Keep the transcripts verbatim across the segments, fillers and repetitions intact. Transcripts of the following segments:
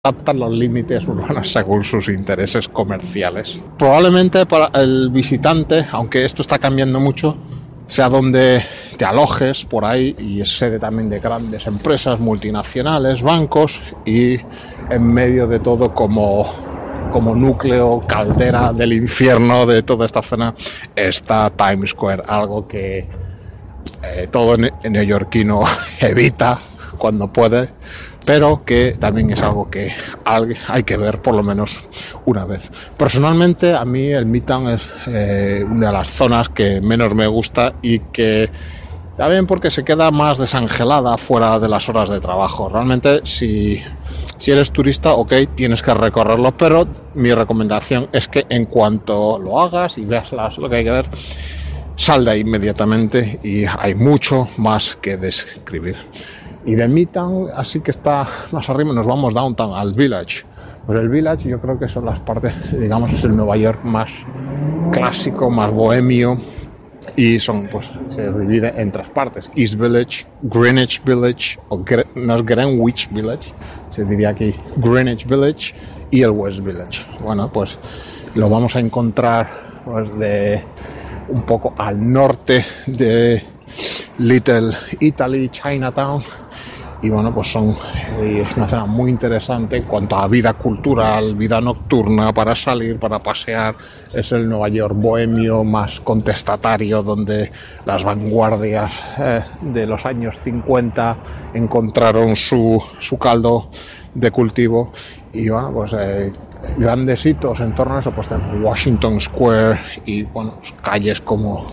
adaptan los límites urbanos según sus intereses comerciales. Probablemente para el visitante, aunque esto está cambiando mucho, sea donde te alojes por ahí, y es sede también de grandes empresas multinacionales, bancos, y en medio de todo como, como núcleo, caldera del infierno de toda esta zona está Times Square, algo que eh, todo ne- neoyorquino evita cuando puede, pero que también es algo que hay que ver por lo menos una vez. Personalmente, a mí el Midtown es eh, una de las zonas que menos me gusta, y que también porque se queda más desangelada fuera de las horas de trabajo. Realmente, si, si eres turista, ok, tienes que recorrerlo, pero mi recomendación es que en cuanto lo hagas y veas las, lo que hay que ver, sal de ahí inmediatamente, y hay mucho más que describir. Y de Midtown, así que está más arriba, nos vamos downtown, al Village. Pues el Village yo creo que son las partes, digamos, es el Nueva York más clásico, más bohemio, y son, pues, se divide en tres partes: East Village, Greenwich Village, o Gre- no es Greenwich Village, se diría aquí Greenwich Village, y el West Village. Bueno, pues lo vamos a encontrar, pues, de un poco al norte de Little Italy, Chinatown. Y bueno, pues son, es una zona muy interesante en cuanto a vida cultural, vida nocturna, para salir, para pasear. Es el Nueva York bohemio más contestatario, donde las vanguardias eh, de los años cincuenta encontraron su, su caldo de cultivo. Y bueno, pues eh, grandes hitos en torno a eso, pues tenemos Washington Square y, bueno, pues calles como,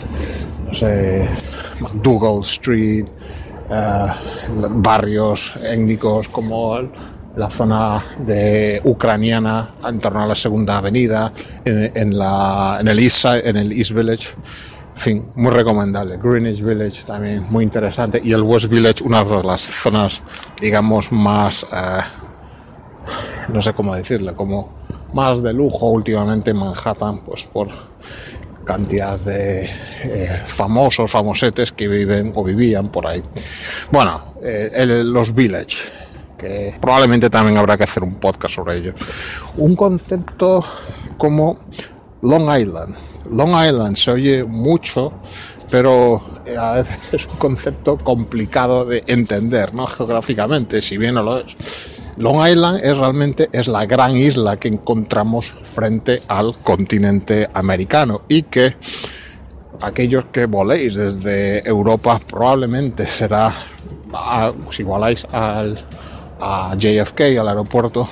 no sé, McDougal Street, Uh, barrios étnicos como la zona de ucraniana en torno a la Segunda Avenida, en, en, la, en, el East Side, en el East Village. En fin, muy recomendable. Greenwich Village también muy interesante, y el West Village, una de las zonas, digamos, más, uh, no sé cómo decirle, como más de lujo últimamente en Manhattan, pues por cantidad de eh, famosos, famosetes que viven o vivían por ahí. Bueno, eh, el, los Village, que probablemente también habrá que hacer un podcast sobre ellos. Un concepto como Long Island. Long Island se oye mucho, pero a veces es un concepto complicado de entender, ¿no? Geográficamente, si bien no lo es. Long Island es realmente es la gran isla que encontramos frente al continente americano, y que aquellos que voléis desde Europa probablemente será, a, si voláis al, a J F K, al aeropuerto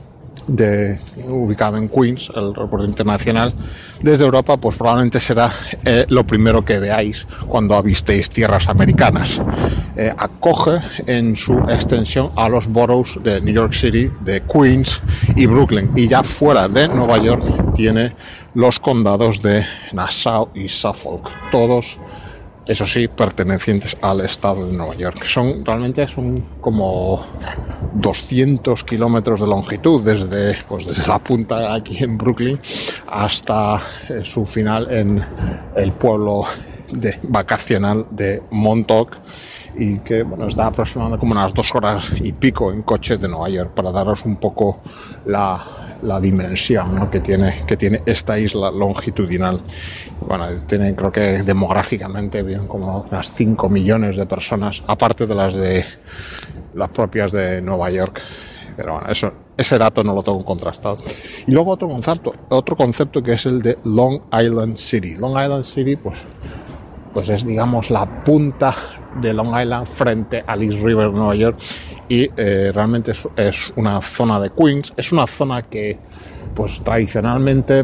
de, ubicado en Queens, el aeropuerto internacional, desde Europa, pues probablemente será eh, lo primero que veáis cuando avistéis tierras americanas. Eh, acoge en su extensión a los boroughs de New York City, de Queens y Brooklyn, y ya fuera de Nueva York tiene los condados de Nassau y Suffolk, todos, eso sí, pertenecientes al estado de Nueva York. Son realmente son como doscientos kilómetros de longitud desde, pues desde la punta aquí en Brooklyn hasta eh, su final en el pueblo de, vacacional de Montauk, y que, bueno, está aproximadamente como unas dos horas y pico en coche de Nueva York, para daros un poco la, la dimensión, ¿no?, que tiene, que tiene esta isla longitudinal. Bueno, tiene, creo que demográficamente bien como unas cinco millones de personas, aparte de las de las propias de Nueva York. Pero bueno, eso, ese dato no lo tengo contrastado. Y luego otro concepto, otro concepto que es el de Long Island City. Long Island City, pues, pues es, digamos, la punta de Long Island frente al East River de Nueva York, y eh, realmente es, es una zona de Queens, es una zona que, pues, tradicionalmente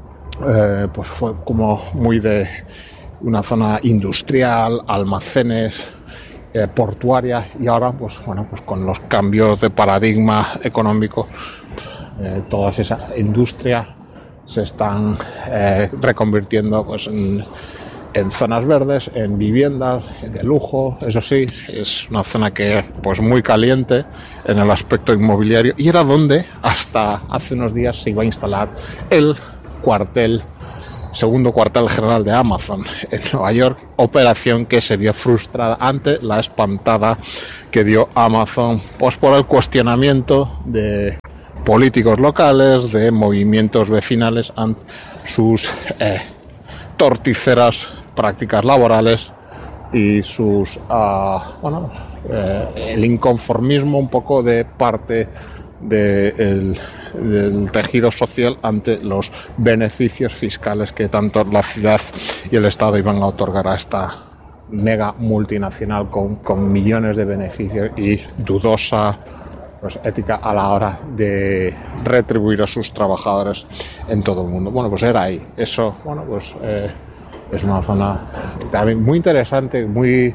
eh, pues fue como muy de una zona industrial, almacenes, eh, portuaria, y ahora, pues bueno, pues con los cambios de paradigma económico, eh, toda esa industria se están eh, reconvirtiendo, pues, en en zonas verdes, en viviendas de lujo. Eso sí, es una zona que, pues, muy caliente en el aspecto inmobiliario, y era donde hasta hace unos días se iba a instalar el cuartel, segundo cuartel general de Amazon en Nueva York, operación que se vio frustrada ante la espantada que dio Amazon, pues por el cuestionamiento de políticos locales, de movimientos vecinales ante sus eh, torticeras prácticas laborales y sus uh, bueno eh, el inconformismo un poco de parte de el, del tejido social ante los beneficios fiscales que tanto la ciudad y el Estado iban a otorgar a esta mega multinacional con, con millones de beneficios y dudosa pues, ética a la hora de retribuir a sus trabajadores en todo el mundo. Bueno, pues era ahí. Eso, bueno, pues eh, es una zona también muy interesante, muy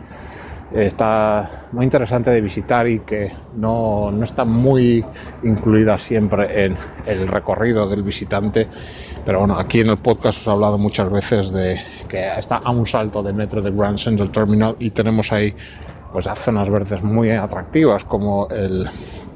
está muy interesante de visitar y que no, no está muy incluida siempre en el recorrido del visitante. Pero bueno, aquí en el podcast os he hablado muchas veces de que está a un salto de metro de Grand Central Terminal y tenemos ahí pues zonas verdes muy atractivas como el,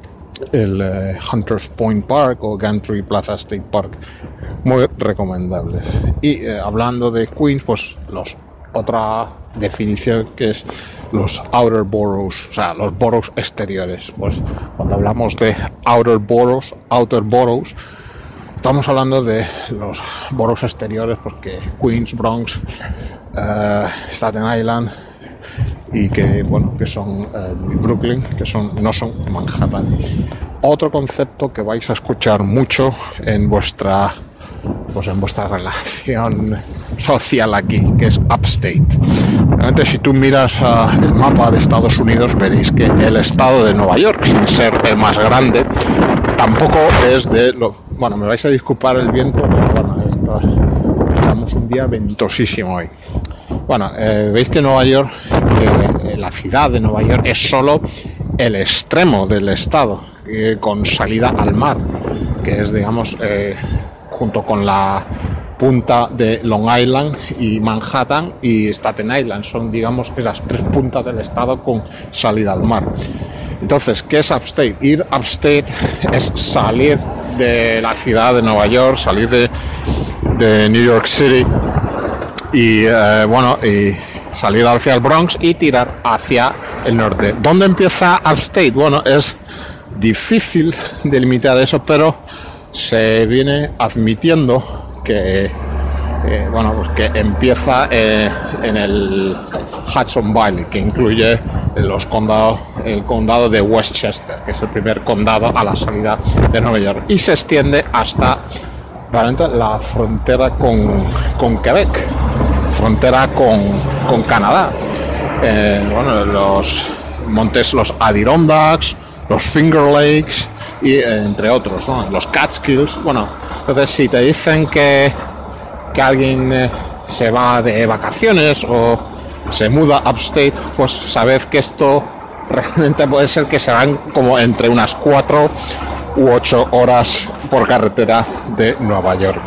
el eh, Hunters Point Park o Gantry Plaza State Park, muy recomendables. Y eh, hablando de Queens, pues los otra definición que es los outer boroughs, o sea, los boroughs exteriores. Pues cuando hablamos de outer boroughs, outer boroughs, estamos hablando de los boroughs exteriores, porque Queens, Bronx, uh, Staten Island y que bueno que son uh, Brooklyn, que son no son Manhattan. Otro concepto que vais a escuchar mucho en vuestra pues en vuestra relación social aquí, que es upstate. Realmente, si tú miras uh, el mapa de Estados Unidos, veréis que el estado de Nueva York, sin ser el más grande, tampoco es de lo... Bueno, me vais a disculpar el viento, pero bueno, esto, estamos un día ventosísimo hoy. Bueno, eh, veis que Nueva York, eh, la ciudad de Nueva York, es solo el extremo del estado, eh, con salida al mar, que es, digamos, eh, junto con la punta de Long Island y Manhattan y Staten Island, son, digamos, esas tres puntas del estado con salida al mar. Entonces, ¿qué es upstate? Ir upstate es salir de la ciudad de Nueva York, salir de, de New York City y, eh, bueno, y salir hacia el Bronx y tirar hacia el norte. ¿Dónde empieza upstate? Bueno, es difícil delimitar eso, pero se viene admitiendo que eh, bueno pues que empieza eh, en el Hudson Valley, que incluye los condados el condado de Westchester, que es el primer condado a la salida de Nueva York, y se extiende hasta realmente la frontera con, con Quebec, frontera con, con Canadá. Eh, bueno, los montes, los Adirondacks, los Finger Lakes y eh, entre otros, ¿no? Los Catskills. Bueno, entonces si te dicen que, que alguien eh, se va de vacaciones o se muda upstate, pues sabed que esto realmente puede ser que se van como entre unas cuatro u ocho horas por carretera de Nueva York.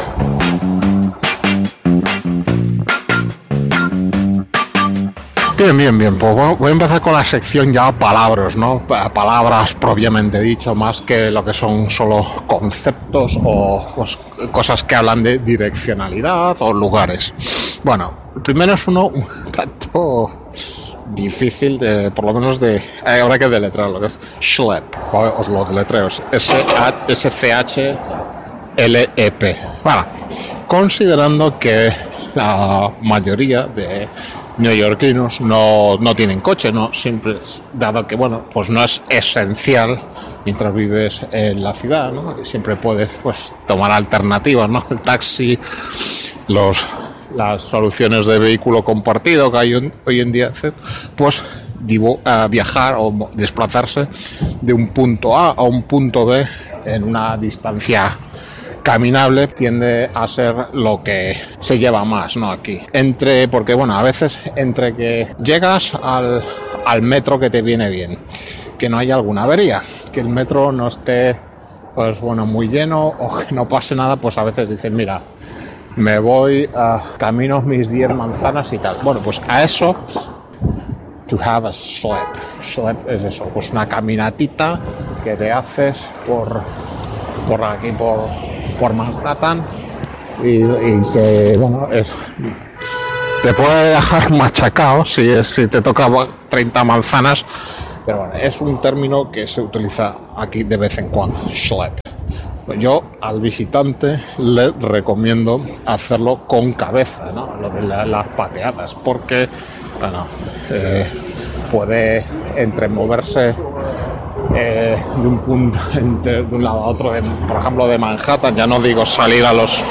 Bien, bien, bien. Pues bueno, voy a empezar con la sección ya palabras, ¿no? Palabras propiamente dicho, más que lo que son solo conceptos o pues, cosas que hablan de direccionalidad o lugares. Bueno, el primero es uno un tanto difícil, de, por lo menos de... Eh, habrá que deletrearlo, que es Schlepp. Os lo deletreo, S C H L E P. Bueno, considerando que la mayoría de neoyorquinos no, no tienen coche, no siempre, dado que bueno, pues no es esencial mientras vives en la ciudad, ¿no? Siempre puedes pues tomar alternativas, ¿no? El taxi, los las soluciones de vehículo compartido que hay un, hoy en día, pues divo, uh, viajar o desplazarse de un punto A a un punto B en una distancia caminable tiende a ser lo que se lleva más, ¿no? Aquí. Entre, porque bueno, a veces entre que llegas al, al metro que te viene bien, que no haya alguna avería, que el metro no esté, pues bueno, muy lleno o que no pase nada, pues a veces dicen, mira, me voy a camino mis diez manzanas y tal. Bueno, pues a eso, to have a schlep. Schlep es eso, pues una caminatita que te haces por, por aquí, por por Manhattan y, y que bueno es, te puede dejar machacado si, es, si te toca treinta manzanas, Pero bueno, es un término que se utiliza aquí de vez en cuando, schlep. Yo al visitante le recomiendo hacerlo con cabeza, ¿no? Lo de la, las pateadas, porque bueno, eh, puede entre moverse eh, de un punto entre, de un lado a otro, de, por ejemplo de Manhattan, ya no digo salir a los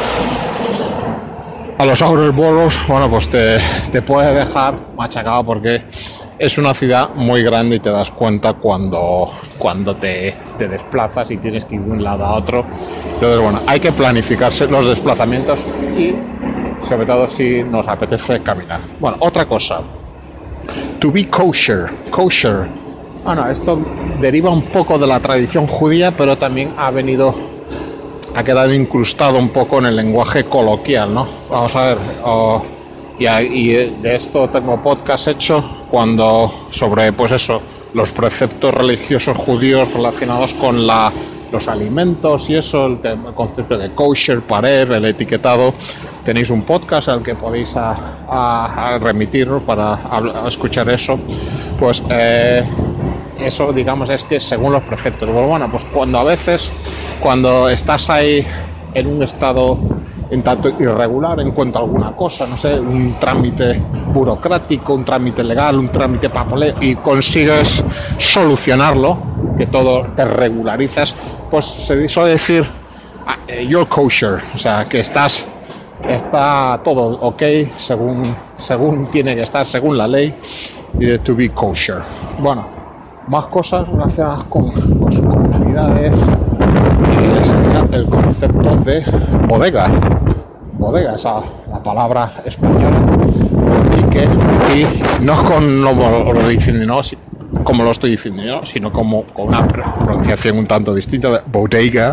a los outer boroughs, bueno, pues te, te puede dejar machacado, porque es una ciudad muy grande y te das cuenta cuando, cuando te, te desplazas y tienes que ir de un lado a otro. Entonces, bueno, hay que planificarse los desplazamientos y sobre todo si nos apetece caminar. Bueno, otra cosa. To be kosher. Kosher. Bueno, esto deriva un poco de la tradición judía, pero también ha venido, ha quedado incrustado un poco en el lenguaje coloquial, ¿no? Vamos a ver. Oh, y, y de esto tengo podcast hecho cuando sobre, pues eso, los preceptos religiosos judíos relacionados con la, los alimentos y eso, el, tema, el concepto de kosher, parer, el etiquetado. Tenéis un podcast al que podéis a, a, a remitir para a, a escuchar eso. Pues eh, eso, digamos, es que según los preceptos. Bueno, bueno, pues cuando a veces, cuando estás ahí en un estado en tanto irregular en cuanto a alguna cosa, no sé, un trámite burocrático, un trámite legal, un trámite papeleo, y consigues solucionarlo, que todo te regularizas, pues se suele decir you're kosher, o sea, que estás está todo ok según según tiene que estar, según la ley, y de to be kosher. Bueno, más cosas relacionadas con, con sus comunidades, que sería el concepto de bodega. Bodega, esa la palabra española, y que y no es con lo, lo diciendo, no, como lo estoy diciendo yo, sino como con una pronunciación un tanto distinta de bodega,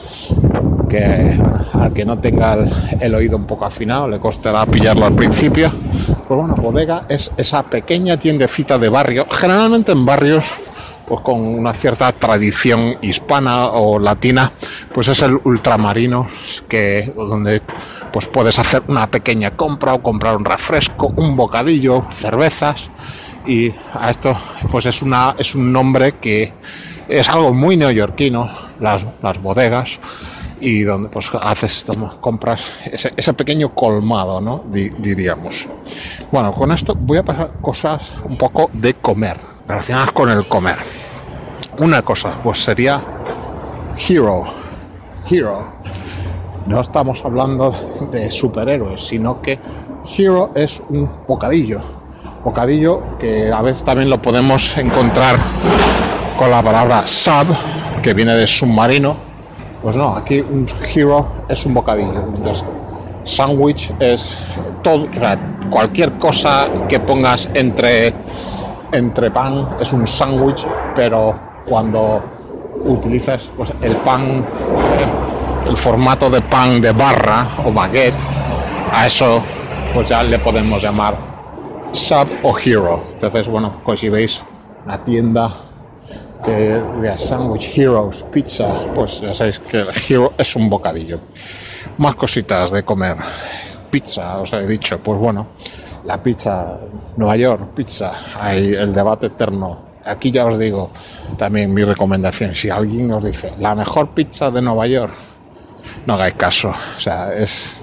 que al que no tenga el, el oído un poco afinado le costará pillarlo al principio. Pues bueno, bodega es esa pequeña tiendecita de barrio, generalmente en barrios pues con una cierta tradición hispana o latina, pues es el ultramarino, que donde pues puedes hacer una pequeña compra o comprar un refresco, un bocadillo, cervezas, y a esto pues es una es un nombre que es algo muy neoyorquino, las, las bodegas, y donde pues haces compras ese, ese pequeño colmado, ¿no? Di, diríamos. Bueno, con esto voy a pasar cosas un poco de comer, relacionadas con el comer. Una cosa, pues sería hero. Hero. No estamos hablando de superhéroes, sino que hero es un bocadillo. Bocadillo que a veces también lo podemos encontrar con la palabra sub, que viene de submarino. Pues no, aquí un hero es un bocadillo. Entonces, sándwich es todo, o sea, cualquier cosa que pongas entre, entre pan es un sándwich, pero cuando utilizas pues, el pan, eh, el formato de pan de barra o baguette, a eso pues ya le podemos llamar sub o hero. Entonces, bueno, pues si veis la tienda que de Sandwich Heroes Pizza, pues ya sabéis que el hero es un bocadillo. Más cositas de comer. Pizza, os he dicho, pues bueno, la pizza, Nueva York, pizza, hay el debate eterno. Aquí ya os digo también mi recomendación: si alguien os dice la mejor pizza de Nueva York, no hagáis caso. O sea, es,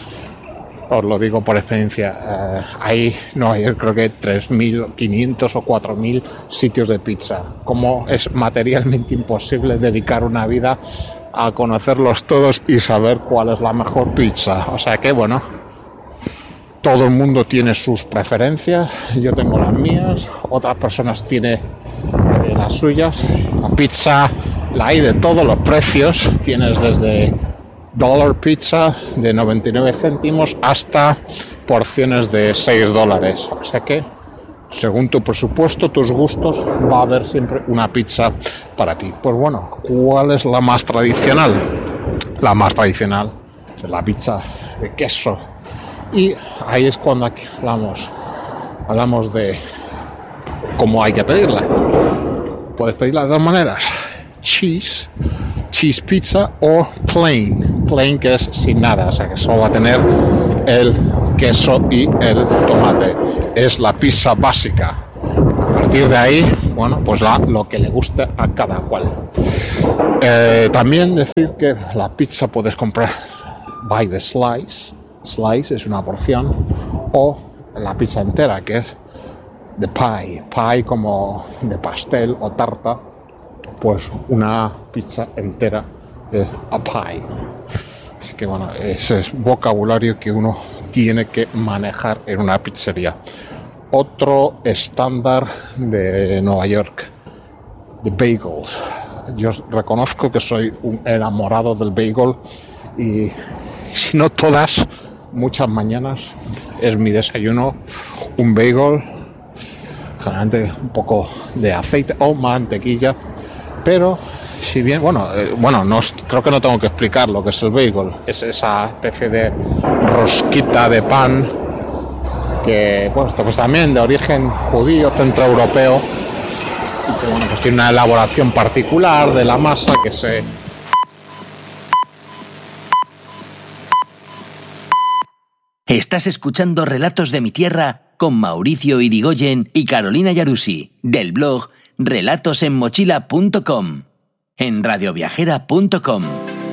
os lo digo por experiencia, eh, hay Nueva York creo que tres mil quinientos o cuatro mil sitios de pizza. Como es materialmente imposible dedicar una vida a conocerlos todos y saber cuál es la mejor pizza. O sea que bueno, todo el mundo tiene sus preferencias, yo tengo las mías, otras personas tienen eh, las suyas. La pizza la hay de todos los precios, tienes desde dollar pizza de noventa y nueve céntimos hasta porciones de seis dólares. O sea que, según tu presupuesto, tus gustos, va a haber siempre una pizza para ti. Pues bueno, ¿cuál es la más tradicional? La más tradicional es la pizza de queso. Y ahí es cuando aquí hablamos, hablamos de cómo hay que pedirla. Puedes pedirla de dos maneras: cheese, cheese pizza, o plain, plain que es sin nada, o sea que solo va a tener el queso y el tomate. Es la pizza básica. A partir de ahí, bueno, pues la, lo que le guste a cada cual. Eh, también decir que la pizza puedes comprar by the slice, slice es una porción, o la pizza entera, que es the pie, pie como de pastel o tarta, pues una pizza entera es a pie. Así que bueno, ese es vocabulario que uno tiene que manejar en una pizzería. Otro estándar de Nueva York, the bagel. Yo reconozco que soy un enamorado del bagel y si no todas, muchas mañanas es mi desayuno un bagel, generalmente un poco de aceite o mantequilla, pero si bien, bueno, eh, bueno, no, creo que no tengo que explicar lo que es el bagel, es esa especie de rosquita de pan que, pues, pues también de origen judío, centroeuropeo, y que, bueno, pues tiene una elaboración particular de la masa que se... Estás escuchando Relatos de mi Tierra con Mauricio Irigoyen y Carolina Yarussi, del blog relatos en mochila punto com, en radioviajera punto com.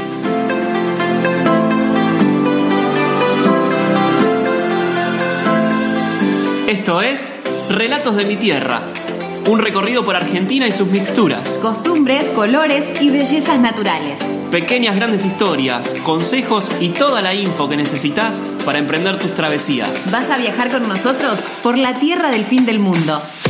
Esto es Relatos de mi Tierra, un recorrido por Argentina y sus mixturas, costumbres, colores y bellezas naturales. Pequeñas grandes historias, consejos y toda la info que necesitas para emprender tus travesías. ¿Vas a viajar con nosotros por la tierra del fin del mundo?